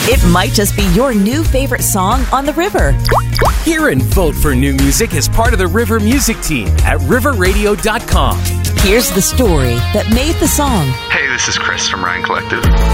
It might just be your new favorite song on the river. Hear and vote for new music as part of the River Music Team at riverradio.com. Here's the story that made the song. Hey, this is Chris from Ryan Collective.